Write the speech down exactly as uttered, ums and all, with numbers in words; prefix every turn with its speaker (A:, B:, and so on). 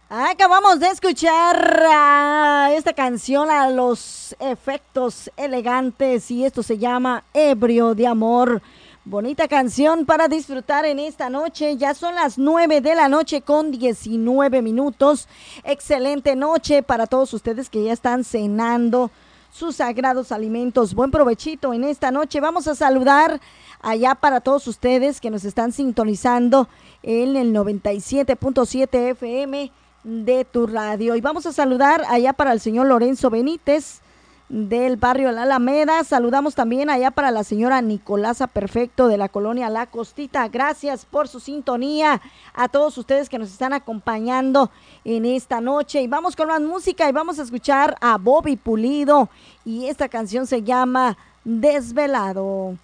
A: Acabamos de escuchar a esta canción, a los efectos elegantes, y esto se llama Ebrio de Amor. Bonita canción para disfrutar en esta noche. Ya son las nueve de la noche con diecinueve minutos. Excelente noche para todos ustedes que ya están cenando sus sagrados alimentos. Buen provechito en esta noche. Vamos a saludar allá para todos ustedes que nos están sintonizando en el noventa y siete punto siete F M de tu radio. Y vamos a saludar allá para el señor Lorenzo Benítez del barrio La Alameda. Saludamos también allá para la señora Nicolasa Perfecto de la colonia La Costita. Gracias por su sintonía a todos ustedes que nos están acompañando en esta noche. Y vamos con más música y vamos a escuchar a Bobby Pulido y esta canción se llama Desvelado.